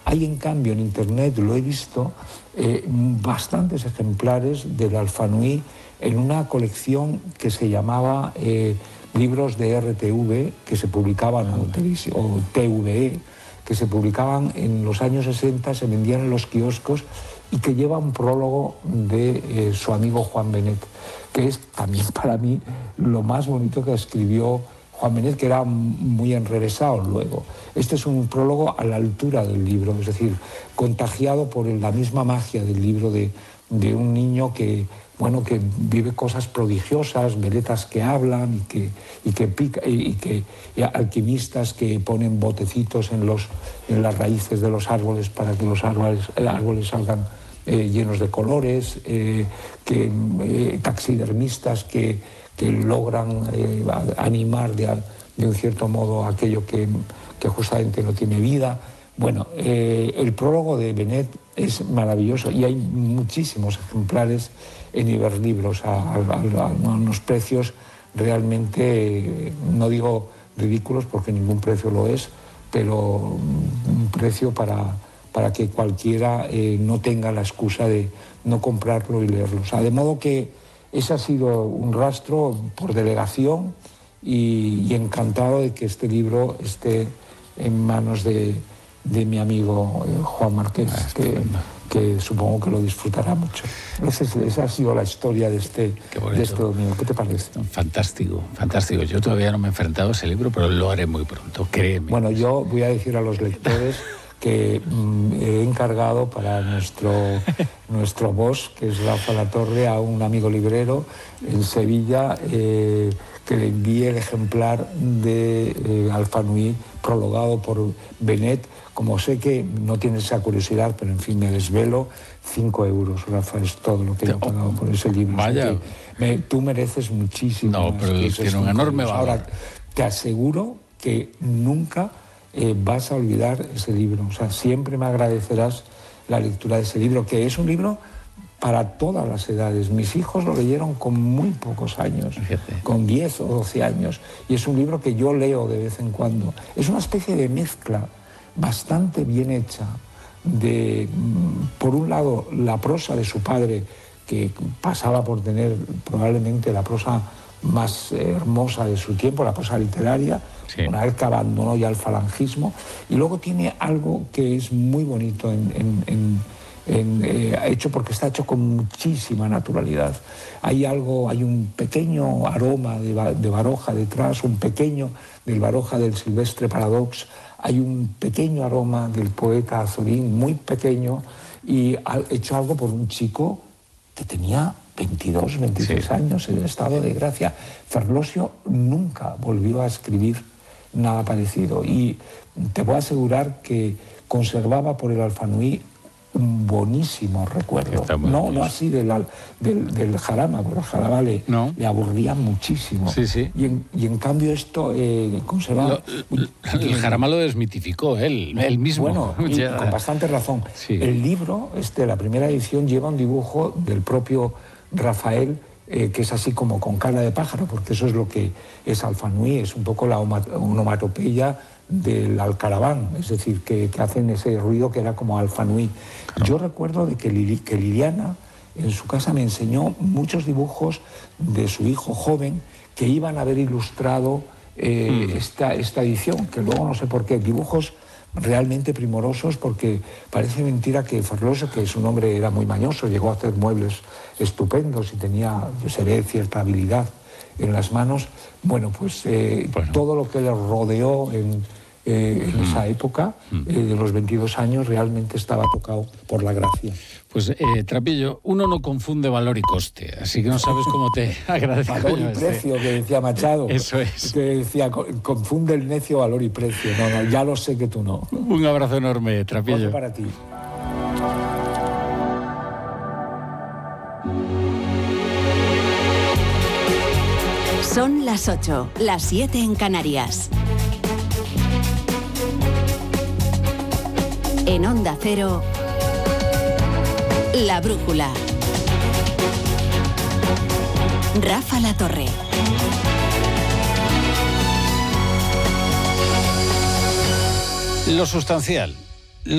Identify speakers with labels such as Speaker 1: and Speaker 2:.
Speaker 1: Hay en cambio en internet, lo he visto, bastantes ejemplares del Alfanui en una colección que se llamaba libros de RTV, que se publicaban, o TVE, que se publicaban en los años 60, se vendían en los kioscos, y que lleva un prólogo de su amigo Juan Benet, que es también para mí lo más bonito que escribió Juan Benet, que era muy enrevesado luego. Este es un prólogo a la altura del libro, es decir, contagiado por la misma magia del libro de un niño que, bueno, que vive cosas prodigiosas, veletas que hablan y alquimistas que ponen botecitos en las raíces de los árboles para que los árboles salgan llenos de colores, taxidermistas que logran animar de un cierto modo aquello que justamente no tiene vida. Bueno, el prólogo de Benet es maravilloso y hay muchísimos ejemplares en Iberlibros a unos precios realmente, no digo ridículos porque ningún precio lo es, pero un precio para que cualquiera no tenga la excusa de no comprarlo y leerlo. O sea, de modo que ese ha sido un rastro por delegación y encantado de que este libro esté en manos de mi amigo Juan Marqués, que supongo que lo disfrutará mucho. Esa ha sido la historia de este domingo. ¿Qué te parece?
Speaker 2: Fantástico, fantástico. Yo todavía no me he enfrentado a ese libro, pero lo haré muy pronto, créeme.
Speaker 1: Bueno, yo voy a decir a los lectores que he encargado para nuestro boss, que es Rafa Latorre, a un amigo librero en Sevilla, que le envíe el ejemplar de Alfanui prologado por Benet. Como sé que no tienes esa curiosidad, pero en fin, me desvelo, 5 euros, Rafa, es todo lo que he pagado por ese libro.
Speaker 2: Vaya.
Speaker 1: O sea tú mereces muchísimo.
Speaker 2: No, pero tiene un enorme valor.
Speaker 1: Ahora, te aseguro que nunca vas a olvidar ese libro. O sea, siempre me agradecerás la lectura de ese libro, que es un libro para todas las edades. Mis hijos lo leyeron con muy pocos años, con 10 o 12 años, y es un libro que yo leo de vez en cuando. Es una especie de mezcla bastante bien hecha de, por un lado, la prosa de su padre, que pasaba por tener probablemente la prosa más hermosa de su tiempo, la prosa literaria, una vez que abandonó ya el falangismo, y luego tiene algo que es muy bonito hecho porque está hecho con muchísima naturalidad. Hay un pequeño aroma de Baroja detrás, un pequeño del Baroja del Silvestre Paradox, hay un pequeño aroma del poeta Azorín, muy pequeño, y ha hecho algo por un chico que tenía 22, 26 años en el estado de gracia. Ferlosio nunca volvió a escribir nada parecido, y te puedo asegurar que conservaba por el Alfanui un bonísimo recuerdo. No así del Jarama, porque el Jarama le aburría muchísimo. Y en cambio esto conservaba...
Speaker 2: El Jarama lo desmitificó él mismo.
Speaker 1: Bueno, con bastante razón. El libro, la primera edición, lleva un dibujo del propio Rafael, que es así como con cara de pájaro, porque eso es lo que es Alfanui, es un poco la onomatopeya del alcaraván, es decir, que hacen ese ruido que era como Alfanui. Yo recuerdo de que Liliana en su casa me enseñó muchos dibujos de su hijo joven que iban a haber ilustrado esta edición, que luego no sé por qué, dibujos realmente primorosos, porque parece mentira que Ferlosio, que su nombre era muy mañoso, llegó a hacer muebles estupendos y tenía, se ve, cierta habilidad en las manos. Bueno, pues todo lo que le rodeó en esa época, de los 22 años, realmente estaba tocado por la gracia.
Speaker 2: Pues, Trapillo, uno no confunde valor y coste, así que no sabes cómo te agradezco.
Speaker 1: Valor y precio, que decía Machado.
Speaker 2: Eso es.
Speaker 1: Que decía, confunde el necio valor y precio. No, ya lo sé que tú no.
Speaker 2: Un abrazo enorme, Trapillo.
Speaker 1: Otro para ti.
Speaker 3: Son las 8, las 7 en Canarias. En Onda Cero, La Brújula. Rafa Latorre.
Speaker 2: Lo sustancial.